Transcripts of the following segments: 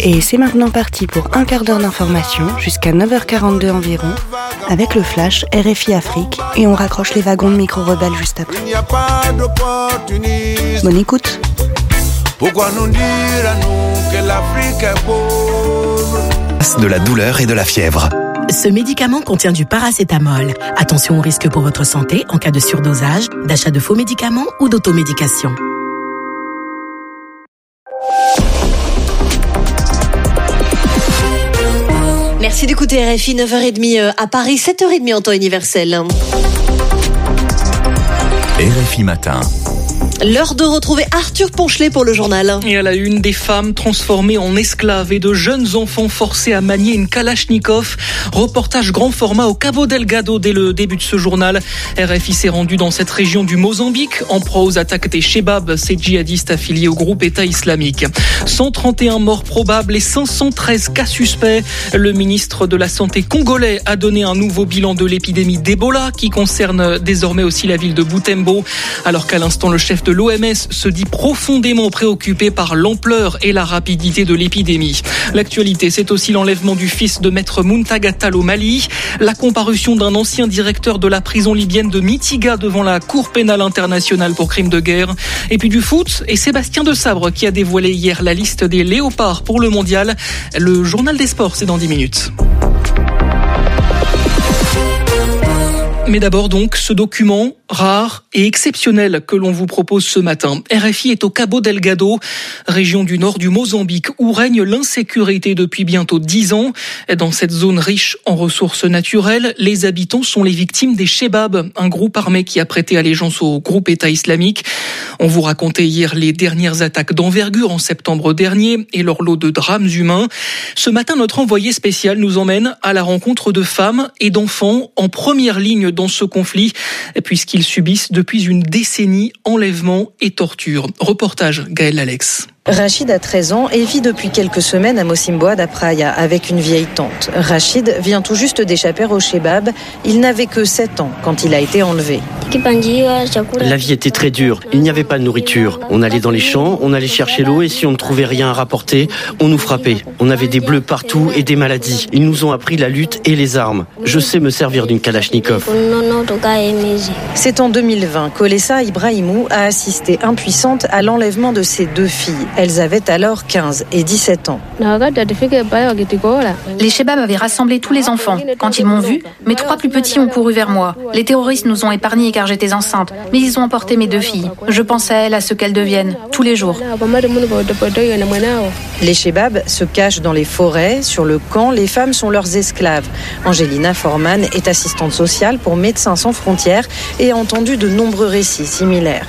Et c'est maintenant parti pour un quart d'heure d'information jusqu'à 9h42 environ avec le flash RFI Afrique et on raccroche les wagons de micro-rebelles juste après. Bonne écoute. Pourquoi nous dire à nous que l'Afrique est pauvre? De la douleur et de la fièvre. Ce médicament contient du paracétamol. Attention aux risques pour votre santé en cas de surdosage, d'achat de faux médicaments ou d'automédication. Merci d'écouter RFI, 9h30 à Paris, 7h30 en temps universel. RFI Matin. L'heure de retrouver Arthur Ponchelet pour le journal. Et à la une, des femmes transformées en esclaves et de jeunes enfants forcés à manier une Kalachnikov. Reportage grand format au Cabo Delgado dès le début de ce journal. RFI s'est rendu dans cette région du Mozambique en proie aux attaques des Chebab, ces djihadistes affiliés au groupe État islamique. 131 morts probables et 513 cas suspects. Le ministre de la Santé congolais a donné un nouveau bilan de l'épidémie d'Ebola qui concerne désormais aussi la ville de Butembo. Alors qu'à l'instant, le chef de l'OMS se dit profondément préoccupé par l'ampleur et la rapidité de l'épidémie. L'actualité, c'est aussi l'enlèvement du fils de maître Muntaga Tall au Mali, la comparution d'un ancien directeur de la prison libyenne de Mitiga devant la Cour pénale internationale pour crimes de guerre, et puis du foot et Sébastien Desabre qui a dévoilé hier la liste des léopards pour le mondial. Le journal des sports, c'est dans 10 minutes. Mais d'abord donc, ce document rare et exceptionnel que l'on vous propose ce matin. RFI est au Cabo Delgado, région du nord du Mozambique, où règne l'insécurité depuis bientôt 10 ans. Dans cette zone riche en ressources naturelles, les habitants sont les victimes des Chebab, un groupe armé qui a prêté allégeance au groupe État islamique. On vous racontait hier les dernières attaques d'envergure en septembre dernier et leur lot de drames humains. Ce matin, notre envoyé spécial nous emmène à la rencontre de femmes et d'enfants en première ligne dans ce conflit, puisqu'ils subissent depuis une décennie enlèvements et tortures. Reportage Gaël Alex. Rachid a 13 ans et vit depuis quelques semaines à Mocimboa da Praia avec une vieille tante. Rachid vient tout juste d'échapper au Chebab. Il n'avait que 7 ans quand il a été enlevé. La vie était très dure. Il n'y avait pas de nourriture. On allait dans les champs, on allait chercher l'eau et si on ne trouvait rien à rapporter, on nous frappait. On avait des bleus partout et des maladies. Ils nous ont appris la lutte et les armes. Je sais me servir d'une Kalachnikov. C'est en 2020 qu'Olessa Ibrahimou a assisté impuissante à l'enlèvement de ses 2 filles. Elles avaient alors 15 et 17 ans. Les Chebab avaient rassemblé tous les enfants. Quand ils m'ont vu, mes 3 plus petits ont couru vers moi. Les terroristes nous ont épargnés car j'étais enceinte, mais ils ont emporté mes 2 filles. Je pense à elles, à ce qu'elles deviennent, tous les jours. Les Chebab se cachent dans les forêts. Sur le camp, les femmes sont leurs esclaves. Angelina Forman est assistante sociale pour Médecins sans frontières et a entendu de nombreux récits similaires.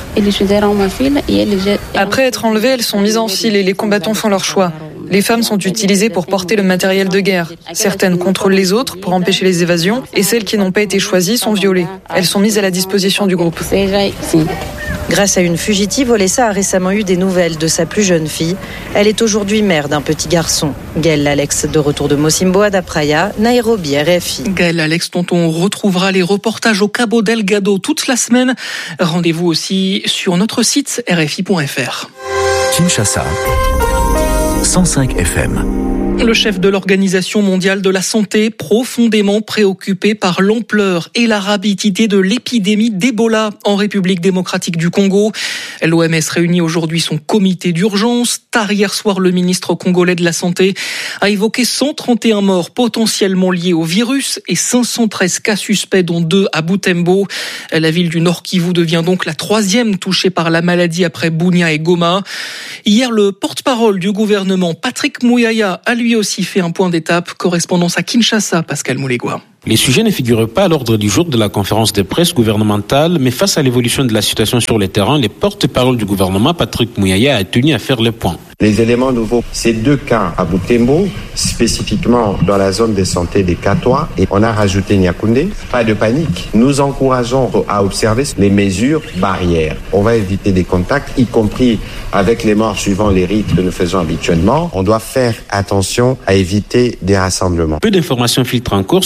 Après être enlevées, elles sont mises en file et les combattants font leur choix. Les femmes sont utilisées pour porter le matériel de guerre. Certaines contrôlent les autres pour empêcher les évasions et celles qui n'ont pas été choisies sont violées. Elles sont mises à la disposition du groupe. Grâce à une fugitive, Olessa a récemment eu des nouvelles de sa plus jeune fille. Elle est aujourd'hui mère d'un petit garçon. Gaël Alex, de retour de Mocimboa da Praia, Nairobi, RFI. Gaël Alex, dont on retrouvera les reportages au Cabo Delgado toute la semaine. Rendez-vous aussi sur notre site rfi.fr. Kinshasa, 105 FM. Le chef de l'Organisation mondiale de la santé, profondément préoccupé par l'ampleur et la rapidité de l'épidémie d'Ebola en République démocratique du Congo. L'OMS réunit aujourd'hui son comité d'urgence. Tard hier soir, le ministre congolais de la Santé a évoqué 131 morts potentiellement liés au virus et 513 cas suspects, dont 2 à Butembo. La ville du Nord Kivu devient donc la 3e touchée par la maladie après Bunia et Goma. Hier, le porte-parole du gouvernement, Patrick Muyaya, a lui aussi fait un point d'étape. Correspondance à Kinshasa, Pascal Moulegua. Les sujets ne figurent pas à l'ordre du jour de la conférence de presse gouvernementale, mais face à l'évolution de la situation sur le terrain, le porte-parole du gouvernement, Patrick Muyaya, a tenu à faire le point. Les éléments nouveaux, c'est 2 cas à Butembo, spécifiquement dans la zone de santé des Katoa, et on a rajouté Nyakoundé. Pas de panique. Nous encourageons à observer les mesures barrières. On va éviter des contacts, y compris avec les morts suivant les rites que nous faisons habituellement. On doit faire attention à éviter des rassemblements. Peu d'informations filtrent encore sur les 2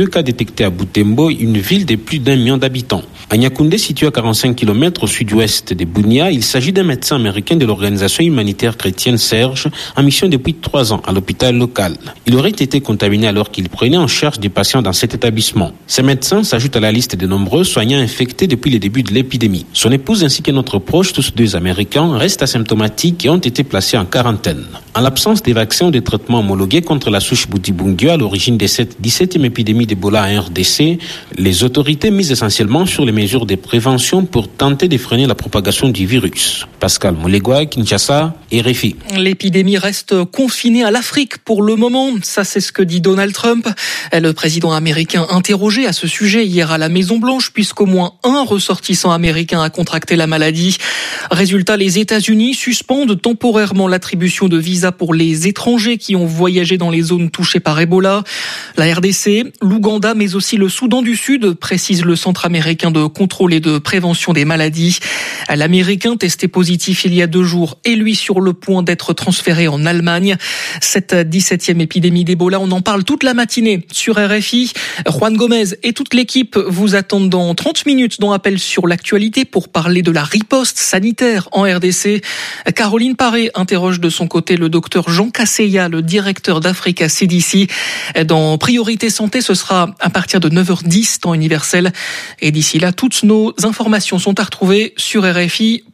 2 cas détectés à Butembo, une ville de plus d'1 million d'habitants. À Niakoundé, situé à 45 km au sud-ouest de Bunia, il s'agit d'un médecin américain de l'organisation humanitaire chrétienne Serge, en mission depuis 3 ans à l'hôpital local. Il aurait été contaminé alors qu'il prenait en charge des patients dans cet établissement. Ces médecins s'ajoutent à la liste de nombreux soignants infectés depuis le début de l'épidémie. Son épouse ainsi qu'un autre proche, tous 2 Américains, restent asymptomatiques et ont été placés en quarantaine. En l'absence des vaccins ou des traitements homologués contre la souche Bundibugyo à l'origine de cette 17e épidémie d'Ebola en RDC, les autorités misent essentiellement sur les mesures de prévention pour tenter de freiner la propagation du virus. Pascal Moulegua, Kinshasa, RFI. L'épidémie reste confinée à l'Afrique pour le moment. Ça, c'est ce que dit Donald Trump. Le président américain interrogé à ce sujet hier à la Maison-Blanche, puisqu'au moins un ressortissant américain a contracté la maladie. Résultat, les États-Unis suspendent temporairement l'attribution de visas pour les étrangers qui ont voyagé dans les zones touchées par Ebola. La RDC, l'Ouganda, mais aussi le Soudan du Sud, précise le Centre américain de contrôle et de prévention des maladies. L'Américain testé positif il y a 2 jours est lui sur le point d'être transféré en Allemagne. Cette 17e épidémie d'Ebola, on en parle toute la matinée sur RFI. Juan Gomez et toute l'équipe vous attendent dans 30 minutes dans Appel sur l'actualité pour parler de la riposte sanitaire en RDC. Caroline Paré interroge de son côté le docteur Jean Casseya, le directeur d'Africa CDC. Dans Priorité Santé, ce sera à partir de 9h10 temps universel. Et d'ici là, toutes nos informations sont à retrouver sur RFI.fr.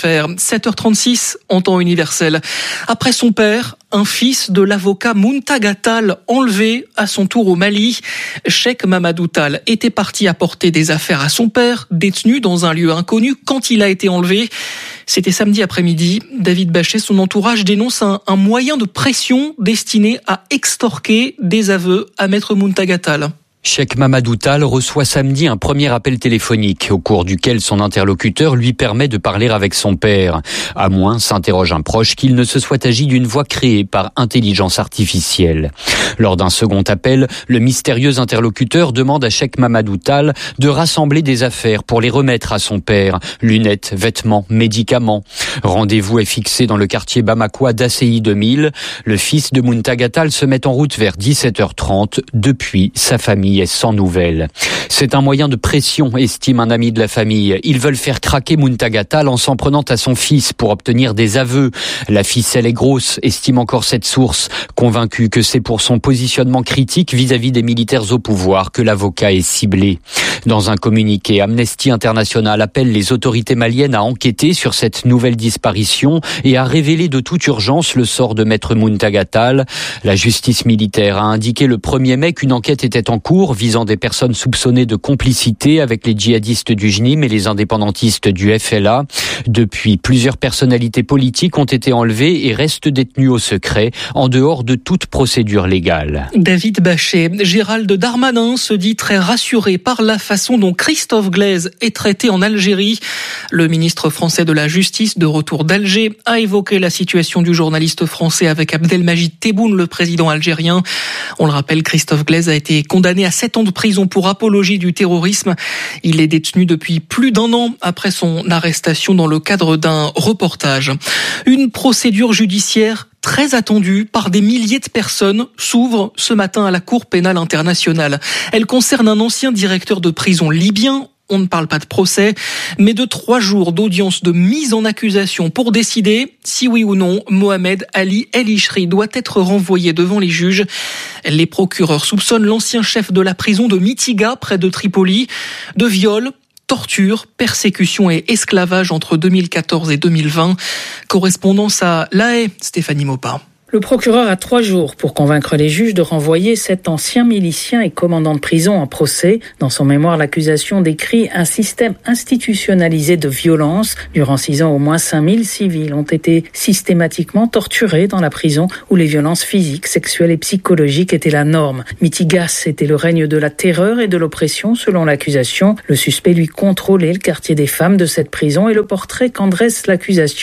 7h36 en temps universel. Après son père, un fils de l'avocat Muntagha Tall enlevé à son tour au Mali. Cheikh Mamadou Tall était parti apporter des affaires à son père, détenu dans un lieu inconnu quand il a été enlevé. C'était samedi après-midi. David Bachet, son entourage, dénonce un moyen de pression destiné à extorquer des aveux à maître Muntagha Tall. Cheikh Mamadou Tall reçoit samedi un premier appel téléphonique au cours duquel son interlocuteur lui permet de parler avec son père. À moins, s'interroge un proche, qu'il ne se soit agi d'une voix créée par intelligence artificielle. Lors d'un second appel, le mystérieux interlocuteur demande à Cheikh Mamadou Tall de rassembler des affaires pour les remettre à son père. Lunettes, vêtements, médicaments. Rendez-vous est fixé dans le quartier bamakois d'ACI 2000. Le fils de Muntagha Tall se met en route vers 17h30. Depuis, sa famille est sans nouvelles. C'est un moyen de pression, estime un ami de la famille. Ils veulent faire craquer Muntagha Tall en s'en prenant à son fils pour obtenir des aveux. La ficelle est grosse, estime encore cette source, convaincue que c'est pour son positionnement critique vis-à-vis des militaires au pouvoir que l'avocat est ciblé. Dans un communiqué, Amnesty International appelle les autorités maliennes à enquêter sur cette nouvelle disparition et à révéler de toute urgence le sort de maître Muntagha Tall. La justice militaire a indiqué le 1er mai qu'une enquête était en cours visant des personnes soupçonnées de complicité avec les djihadistes du JNIM et les indépendantistes du FLA. Depuis, plusieurs personnalités politiques ont été enlevées et restent détenues au secret, en dehors de toute procédure légale. David Bachet, Gérald Darmanin se dit très rassuré par la façon dont Christophe Glaise est traité en Algérie. Le ministre français de la Justice, de retour d'Alger, a évoqué la situation du journaliste français avec Abdelmajid Tebboune, le président algérien. On le rappelle, Christophe Glaise a été condamné à 7 ans de prison pour apologie du terrorisme. Il est détenu depuis plus d'1 an après son arrestation dans le cadre d'un reportage. Une procédure judiciaire très attendue par des milliers de personnes s'ouvre ce matin à la Cour pénale internationale. Elle concerne un ancien directeur de prison libyen. On ne parle pas de procès, mais de 3 jours d'audience de mise en accusation pour décider si oui ou non Mohamed Ali El Ishri doit être renvoyé devant les juges. Les procureurs soupçonnent l'ancien chef de la prison de Mitiga, près de Tripoli, de viol, torture, persécution et esclavage entre 2014 et 2020. Correspondance à La Haye, Stéphanie Maupin. Le procureur a 3 jours pour convaincre les juges de renvoyer cet ancien milicien et commandant de prison en procès. Dans son mémoire, l'accusation décrit un système institutionnalisé de violence. Durant 6 ans, au moins 5000 civils ont été systématiquement torturés dans la prison où les violences physiques, sexuelles et psychologiques étaient la norme. Mitigas était le règne de la terreur et de l'oppression selon l'accusation. Le suspect lui contrôlait le quartier des femmes de cette prison et le portrait qu'en dresse l'accusation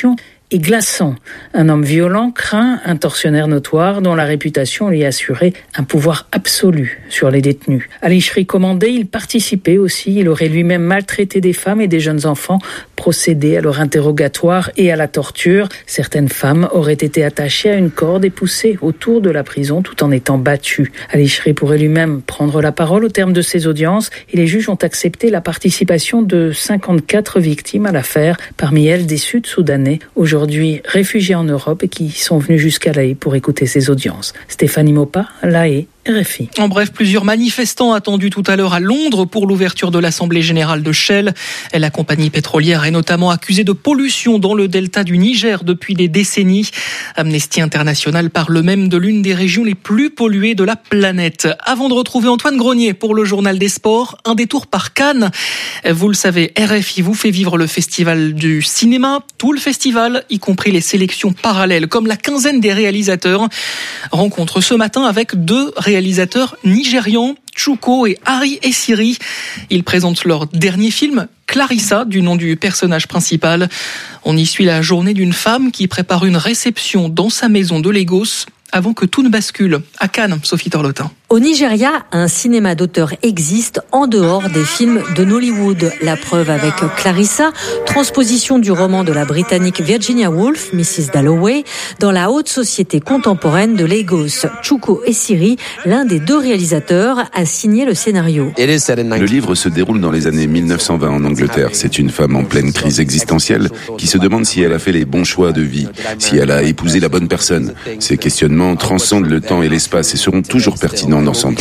et glaçant. Un homme violent, craint, un tortionnaire notoire dont la réputation lui assurait un pouvoir absolu sur les détenus. À l'Icherie commandée, il participait aussi. Il aurait lui-même maltraité des femmes et des jeunes enfants, procédé à leur interrogatoire et à la torture. Certaines femmes auraient été attachées à une corde et poussées autour de la prison tout en étant battues. À l'Icherie pourrait lui-même prendre la parole au terme de ces audiences et les juges ont accepté la participation de 54 victimes à l'affaire, parmi elles des Sud-Soudanais, aujourd'hui réfugiés en Europe et qui sont venus jusqu'à La Haye pour écouter ces audiences. Stéphanie Mopa, La Haye, RFI. En bref, plusieurs manifestants attendus tout à l'heure à Londres pour l'ouverture de l'Assemblée générale de Shell. La compagnie pétrolière est notamment accusée de pollution dans le delta du Niger depuis des décennies. Amnesty International parle même de l'une des régions les plus polluées de la planète. Avant de retrouver Antoine Grenier pour le journal des sports, un détour par Cannes. Vous le savez, RFI vous fait vivre le festival du cinéma, tout le festival, y compris les sélections parallèles, comme la quinzaine des réalisateurs. Rencontre ce matin avec deux réalisateurs nigérians, Chuko et Harry Essiri. Ils présentent leur dernier film, Clarissa, du nom du personnage principal. On y suit la journée d'une femme qui prépare une réception dans sa maison de Lagos avant que tout ne bascule. À Cannes, Sophie Torlotin. Au Nigeria, un cinéma d'auteur existe en dehors des films de Nollywood. La preuve avec Clarissa, transposition du roman de la Britannique Virginia Woolf, Mrs. Dalloway, dans la haute société contemporaine de Lagos. Chuko Essiri, l'un des deux réalisateurs, a signé le scénario. Le livre se déroule dans les années 1920 en Angleterre. C'est une femme en pleine crise existentielle qui se demande si elle a fait les bons choix de vie, si elle a épousé la bonne personne. Ces questionnements transcendent le temps et l'espace et seront toujours pertinents dans 100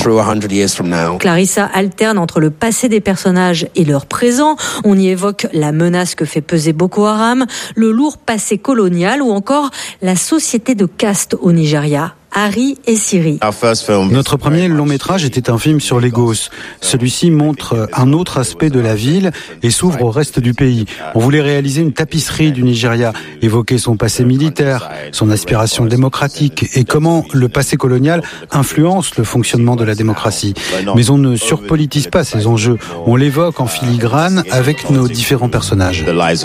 ans. Clarissa alterne entre le passé des personnages et leur présent. On y évoque la menace que fait peser Boko Haram, le lourd passé colonial ou encore la société de caste au Nigeria. Harry Essiri. Notre premier long métrage était un film sur Lagos. Celui-ci montre un autre aspect de la ville et s'ouvre au reste du pays. On voulait réaliser une tapisserie du Nigeria, évoquer son passé militaire, son aspiration démocratique et comment le passé colonial influence le fonctionnement de la démocratie. Mais on ne surpolitise pas ces enjeux. On l'évoque en filigrane avec nos différents personnages.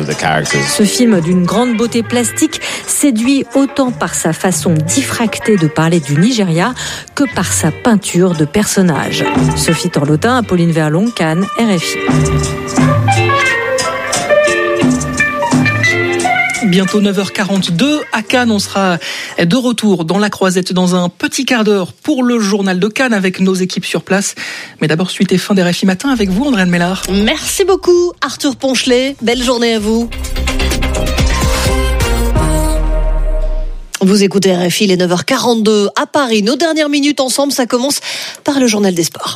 Ce film d'une grande beauté plastique séduit autant par sa façon diffractée de parler du Nigeria que par sa peinture de personnages. Sophie Torlotin, Apolline Verlon, Cannes, RFI. Bientôt 9h42 à Cannes, on sera de retour dans la Croisette dans un petit quart d'heure pour le journal de Cannes avec nos équipes sur place. Mais d'abord, suite et fin des RFI Matin avec vous, Andréane Mélard. Merci beaucoup, Arthur Ponchelet. Belle journée à vous. Vous écoutez RFI, les 9h42 à Paris. Nos dernières minutes ensemble, ça commence par le journal des sports.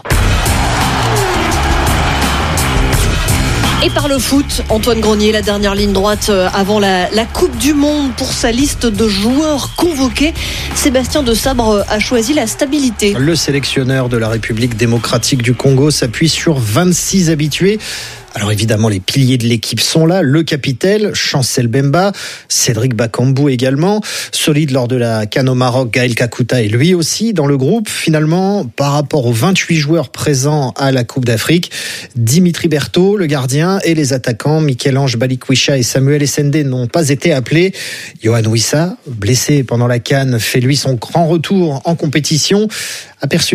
Et par le foot, Antoine Grenier, la dernière ligne droite avant la Coupe du Monde pour sa liste de joueurs convoqués. Sébastien de Sabre a choisi la stabilité. Le sélectionneur de la République démocratique du Congo s'appuie sur 26 habitués. Alors évidemment, les piliers de l'équipe sont là. Le capitaine, Chancel Bemba, Cédric Bakambu également. Solide lors de la CAN au Maroc, Gaël Kakuta est lui aussi dans le groupe. Finalement, par rapport aux 28 joueurs présents à la Coupe d'Afrique, Dimitri Berthaud, le gardien, et les attaquants, Michel-Ange Balikwisha et Samuel Essende n'ont pas été appelés. Yohan Wissa, blessé pendant la CAN, fait lui son grand retour en compétition. Aperçu